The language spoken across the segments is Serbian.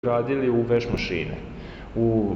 radili u veš mašine, u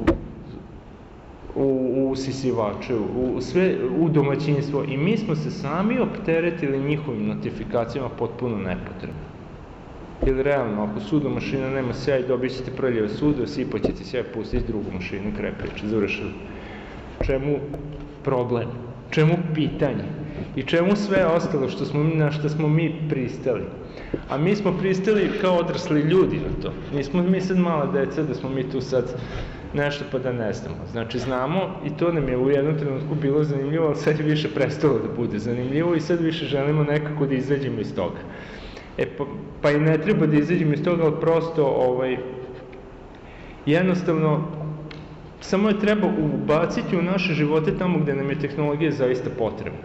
usisivače, u domaćinstvo, i mi smo se sami opteretili njihovim notifikacijama potpuno nepotrebno. Ili realno, ako sudo mašina nema sjaj, dobit ćete prljave sudo, sipat ćete sjaj, pustiti drugu mašinu, kraj priče, završili. Čemu problem? Čemu pitanje? I čemu sve ostalo na što smo mi pristali? A mi smo pristali kao odrasli ljudi na to. Nismo mi sad mala deca da smo mi tu sad nešto pa da ne znamo. Znači znamo, i to nam je u jednom trenutku bilo zanimljivo, ali sad je više prestalo da bude zanimljivo i sad više želimo nekako da izađemo iz toga. Pa i ne treba da izađemo iz toga, ali prosto jednostavno samo je treba ubaciti u naše živote tamo gde nam je tehnologija zaista potrebna.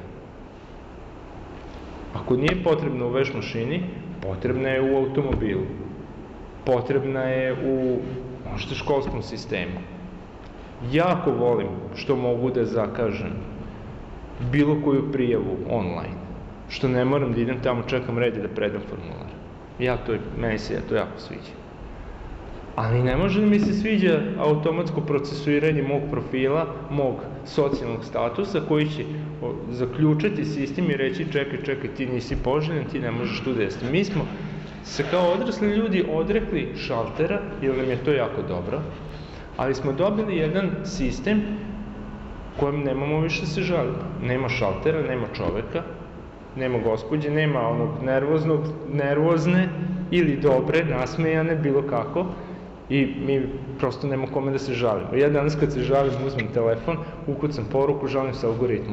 Ako nije potrebna u veš mašini, potrebna je u automobilu, potrebna je u možda školskom sistemu. Jako volim što mogu da zakažem bilo koju prijavu online, što ne moram da idem tamo, čekam red da predam formular. Meni se to jako sviđa. Ali ne može da mi se sviđa automatsko procesuiranje mog profila, mog socijalnog statusa, koji će zaključati sistem i reći čekaj, ti nisi poželjen, ti ne možeš tu da jesti. Mi smo se kao odrasli ljudi odrekli šaltera, jer nam je to jako dobro, ali smo dobili jedan sistem kojem nemamo više se žalimo. Nema šaltera, nema čoveka, nema gospođe, nema onog nervozne ili dobre, nasmejane, bilo kako, i mi prosto nema kome da se žalimo. Ja danas kad se žalim, uzmem telefon, ukucam poruku, žalim se algoritmu.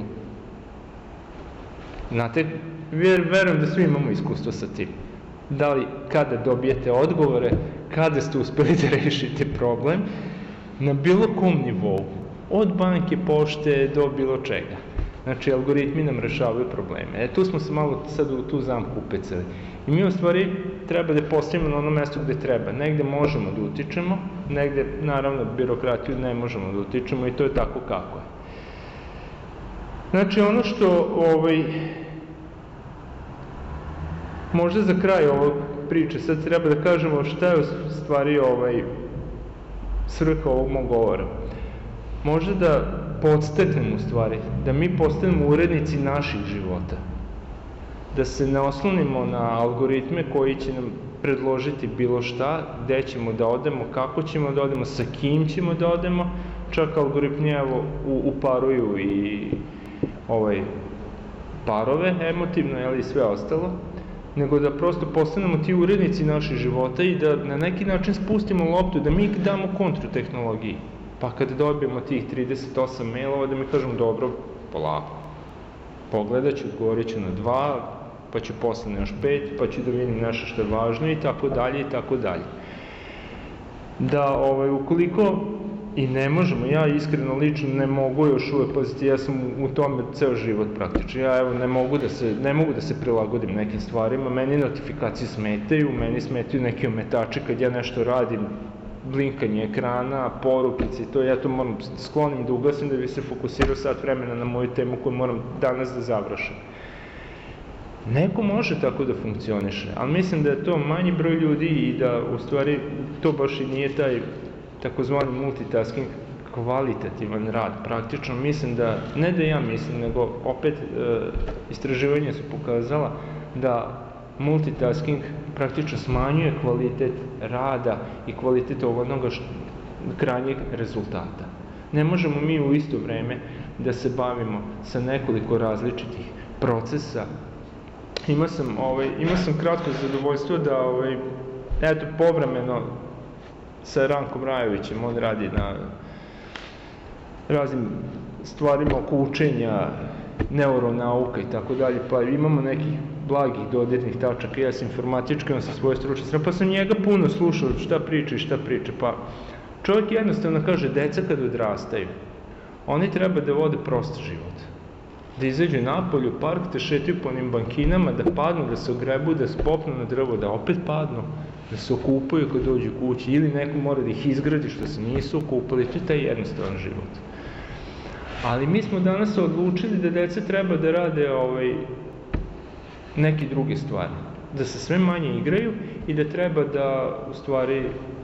Znate, verujem da svi imamo iskustvo sa tim. Da li kada dobijete odgovore, kada ste uspeli da rešite problem, na bilo kom nivou, od banke, pošte do bilo čega. Znači, algoritmi nam rešavaju probleme. Tu smo se malo sad u tu zamku upecali. I mi u stvari treba da postavimo na ono mesto gde treba. Negde možemo da utičemo, negde, naravno, birokratiju ne možemo da utičemo, i to je tako kako je. Znači, ono što možda za kraj ovog priče sad treba da kažemo šta je u stvari svrha ovog mog govora. Možda da podstaknemo u stvari, da mi postanemo urednici naših života, da se ne oslonimo na algoritme koji će nam predložiti bilo šta, gde ćemo da odemo, kako ćemo da odemo, sa kim ćemo da odemo, čak algoritmi uparuju i parove emotivno, i sve ostalo, nego da prosto postanemo ti urednici naših života i da na neki način spustimo loptu, da mi damo kontru tehnologiji. Pa kad dobijemo tih 38 mailova, da mi kažemo dobro, polako, pogledat ću, odgovorit ću na 2, pa ću posle na još 5, pa ću da vidim nešto što je važno, i tako dalje, i tako dalje. Da, ukoliko i ne možemo, ja iskreno lično ne mogu još uvek, paziti, ja sam u tome ceo život praktično, ja ne mogu da se prilagodim nekim stvarima, meni notifikacije smetaju, meni smetaju neki ometači kad ja nešto radim, blinkanje ekrana, porukice, ja to moram sklonim da ugasim da bi se fokusirao sat vremena na moju temu koju moram danas da završim. Neko može tako da funkcioniše, ali mislim da je to manji broj ljudi i da u stvari to baš i nije taj takozvani multitasking kvalitativan rad. Praktično mislim da, ne da ja mislim, nego opet istraživanja su pokazala da multitasking praktično smanjuje kvalitet rada i kvalitet onoga krajnjeg rezultata. Ne možemo mi u isto vreme da se bavimo sa nekoliko različitih procesa. Imao sam kratko zadovoljstvo da povremeno sa Rankom Rajovićem, on radi na raznim stvarima oko učenja, neuronauka i tako dalje, pa imamo nekih blagih dodirnih tačaka, ja sam informatički, on sa svoje stručne strane, pa sam njega puno slušao šta priča, pa čovjek jednostavno kaže, deca kad odrastaju, oni treba da vode prost život, da izađu napolju, park, da šetaju po onim bankinama, da padnu, da se ogrebu, da se popnu na drvo, da opet padnu, da se okupaju kad dođu kući, ili neko mora da ih izgradi što se nisu okupali, to je taj jednostavan život. Ali mi smo danas odlučili da deca treba da rade neke druge stvari, da se sve manje igraju i da treba da, u stvari,